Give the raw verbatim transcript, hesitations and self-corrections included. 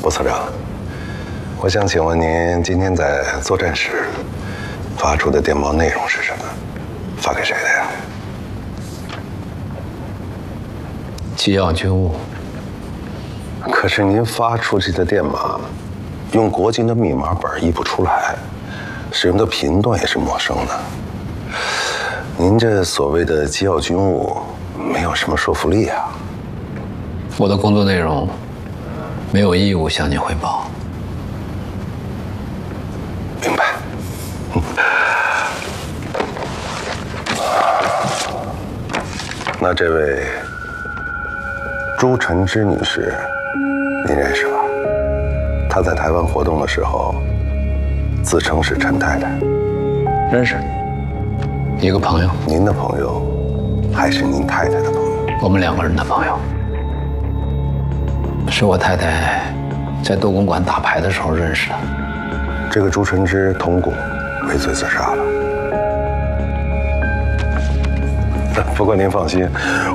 吴所长，我想请问您今天在作战时发出的电报内容是什么？发给谁的呀？ 机要军务。 可是您发出去的电码，用国军的密码本译不出来，使用的频段也是陌生的。您这所谓的机要军务，没有什么说服力啊。 我的工作内容没有义务向您汇报。 明白。嗯、那这位朱晨之女士，您认识吧？她在台湾活动的时候，自称是陈太太。 认识，一个朋友。 您的朋友，还是您太太的朋友？ 我们两个人的朋友。是我太太在斗公馆打牌的时候认识的。 这个朱晨之同股畏罪自杀了。不过您放心，